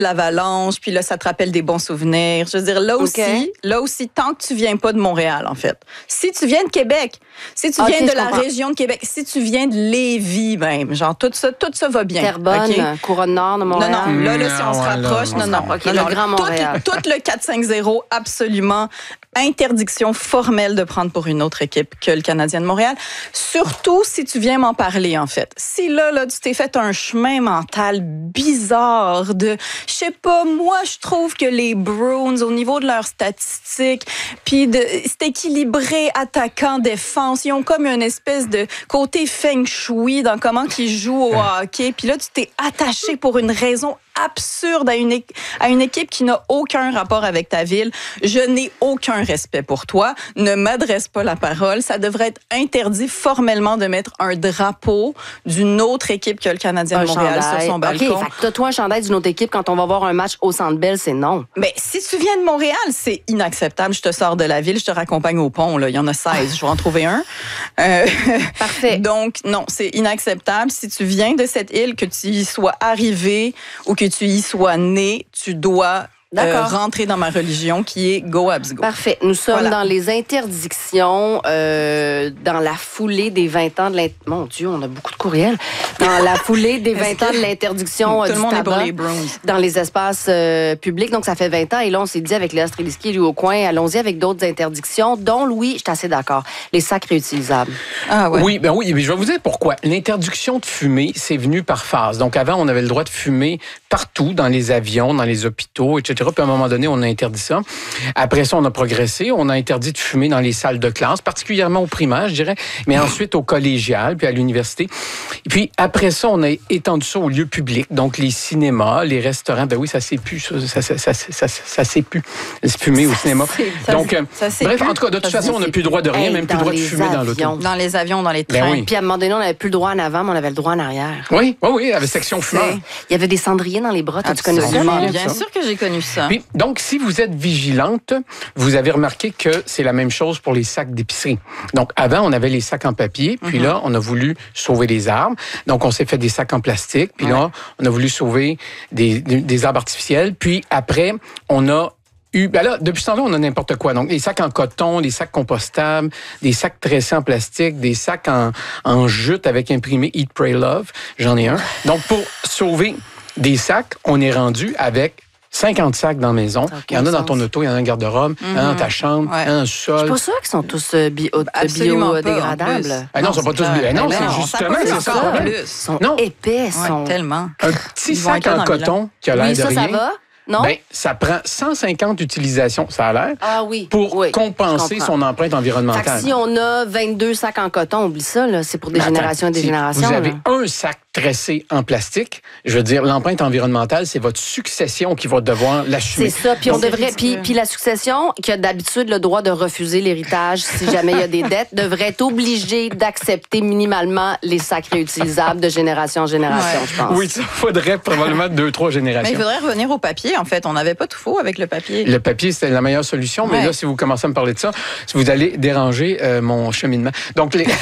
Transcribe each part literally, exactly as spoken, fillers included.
l'Avalanche, puis là, ça te rappelle des bons souvenirs. Je veux dire, là aussi, okay. là aussi, tant que tu viens pas de Montréal, en fait. Si tu viens de Québec, si tu viens okay, de la comprends. région de Québec, si tu viens de Lévis même, genre, tout ça, tout ça va bien. Terrebonne, okay? Couronne-Nord de Montréal. Non, non, là, là si on se rapproche, non, non. Okay, non, le Grand Montréal. Tout, tout le quatre cinq zéro, absolument. Interdiction formelle de prendre pour une autre équipe que le Canadien de Montréal. Surtout si tu viens m'en parler, en fait. Si là, là, tu t'es fait un chemin mental bizarre de, je sais pas, moi, je trouve que les Bruins, au niveau de leurs statistiques, puis de, c'est équilibré attaquant-défense. Ils ont comme une espèce de côté feng shui dans comment ils jouent au hockey. Puis là, tu t'es attaché pour une raison absurde à une, à une équipe qui n'a aucun rapport avec ta ville. Je n'ai aucun respect pour toi. Ne m'adresse pas la parole. Ça devrait être interdit formellement de mettre un drapeau d'une autre équipe que le Canadien de Montréal chandail. sur son balcon. OK, fait que t'as toi un chandail d'une autre équipe quand on va voir un match au Centre Bell, c'est non. Mais si tu viens de Montréal, c'est inacceptable. Je te sors de la ville, je te raccompagne au pont. Là. Il y en a seize. Je vais en trouver un. Euh, Parfait. Donc, non, c'est inacceptable. Si tu viens de cette île, que tu y sois arrivé ou que tu y sois né, tu dois euh, rentrer dans ma religion qui est Go Habs Go. Parfait. Nous sommes voilà. dans les interdictions, euh, dans la foulée des vingt ans de l'int... Mon Dieu, on a beaucoup de courriels. Dans la foulée des vingt ans de l'interdiction Tout du le monde tabac est pour les Browns. Dans les espaces euh, publics. Donc, ça fait vingt ans. Et là, on s'est dit avec Léa Streliski et Louis Aucoin, allons-y avec d'autres interdictions, dont, Louis, je suis assez d'accord, les sacs réutilisables. Ah ouais. Oui, ben oui, mais je vais vous dire pourquoi. L'interdiction de fumer, c'est venu par phase. Donc, avant, on avait le droit de fumer partout, dans les avions, dans les hôpitaux, et cetera. Puis à un moment donné, on a interdit ça. Après ça, on a progressé. On a interdit de fumer dans les salles de classe, particulièrement au primaire, je dirais, mais ensuite au collégial, puis à l'université. Et puis après ça, on a étendu ça aux lieux publics, donc les cinémas, les restaurants. Ben oui, ça s'est plus, ça, ça, ça, ça, ça, ça s'est plus, fumer au cinéma. Ça, donc, ça bref, plus. en tout cas, de toute façon, on n'a plus le droit de rien, hey, même plus le droit de fumer avions. dans l'auto. Dans les avions, dans les trains. Ben oui. Puis à un moment donné, on n'avait plus le droit en avant, mais on avait le droit en arrière. Oui, oui, oui, avec section fumeur. Il y avait des cendriers dans les bras. Tu connais ça? Bien sûr que j'ai connu ça. Puis, donc, si vous êtes vigilante, vous avez remarqué que c'est la même chose pour les sacs d'épicerie. Donc, avant, on avait les sacs en papier, puis mm-hmm. là, on a voulu sauver les arbres. Donc, on s'est fait des sacs en plastique, puis ouais. là, on a voulu sauver des, des arbres artificiels. Puis après, on a eu, ben là, depuis ce temps-là, on a n'importe quoi. Donc, les sacs en coton, les sacs compostables, des sacs tressés en plastique, des sacs en, en jute avec imprimé Eat, Pray, Love. J'en ai un. Donc, pour sauver des sacs, on est rendu avec cinquante sacs dans la maison. Il y en a dans ton auto, il y en a dans le garde-robe, mm-hmm. un dans ta chambre, ouais. un dans le sol. Je suis pas sûre qu'ils sont tous euh, bio, biodégradables. Ah non, non, ils sont pas tous biodégradables. Non, c'est justement, c'est ça. Ils sont épais. Ils sont tellement. Un petit sac en coton qui a l'air de rien. Ça va? Non? Ben, ça prend cent cinquante utilisations, ça a l'air, ah oui, pour oui, compenser son empreinte environnementale. Fait que si on a vingt-deux sacs en coton, oublie ça, là, c'est pour des ben, générations attends, et des si générations. Vous avez là. un sac tressé en plastique, je veux dire, l'empreinte environnementale, c'est votre succession qui va devoir l'assumer. C'est ça, puis on devrait, puis, puis la succession, qui a d'habitude le droit de refuser l'héritage si jamais il y a des dettes, devrait être obligée d'accepter minimalement les sacs réutilisables de génération en génération, ouais. je pense. Oui, ça faudrait probablement deux, trois générations. Mais il faudrait revenir au papier, en fait. On n'avait pas tout faux avec le papier. Le papier, c'était la meilleure solution, mais ouais. là, si vous commencez à me parler de ça, vous allez déranger euh, mon cheminement. Donc, les...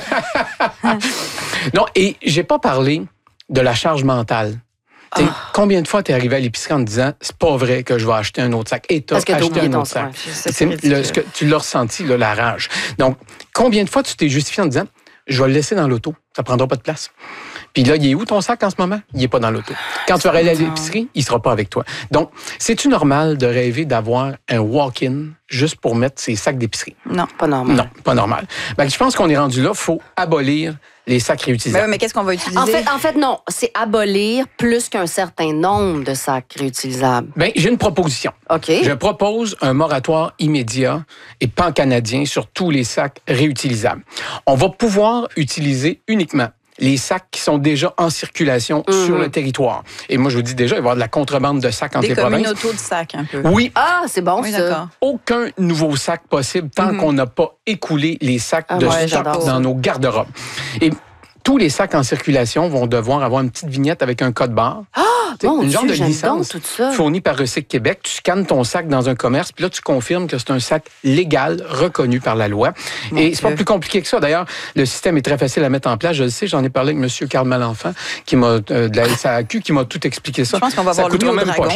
non, et j'ai pas parlé de la charge mentale. Oh. Combien de fois t'es arrivé à l'épicerie en te disant c'est pas vrai que je vais acheter un autre sac et t'as acheté un autre sac. C'est le, ce que tu l'as ressenti, là, la rage. Donc, combien de fois tu t'es justifié en te disant je vais le laisser dans l'auto, ça prendra pas de place. Puis là, il est où ton sac en ce moment? Il est pas dans l'auto. Quand tu vas aller à l'épicerie, il sera pas avec toi. Donc, c'est-tu normal de rêver d'avoir un walk-in juste pour mettre ses sacs d'épicerie? Non, pas normal. Non, pas normal. Ben, je pense qu'on est rendu là, il faut abolir les sacs réutilisables. Mais, mais qu'est-ce qu'on va utiliser? En fait, en fait non. C'est abolir plus qu'un certain nombre de sacs réutilisables. Bien, j'ai une proposition. OK. Je propose un moratoire immédiat et pan-canadien sur tous les sacs réutilisables. On va pouvoir utiliser uniquement les sacs qui sont déjà en circulation mmh. sur le territoire. Et moi, je vous dis déjà, il va y avoir de la contrebande de sacs entre les provinces. Des communautés de sacs, un peu. Oui. Ah, c'est bon, oui, ça. D'accord. Aucun nouveau sac possible tant mmh. qu'on n'a pas écoulé les sacs ah, de ouais, stock dans ça. Nos garde-robes. Et tous les sacs en circulation vont devoir avoir une petite vignette avec un code barre. Ah, bon une genre Dieu, de licence fournie par Recycle Québec. Tu scannes ton sac dans un commerce, puis là, tu confirmes que c'est un sac légal, reconnu par la loi. Mon Et Dieu. C'est pas plus compliqué que ça. D'ailleurs, le système est très facile à mettre en place. Je le sais, j'en ai parlé avec M. Carl Malenfant, qui m'a, euh, de la S A Q, qui m'a tout expliqué ça. Je pense qu'on va ça voir le même pas cher.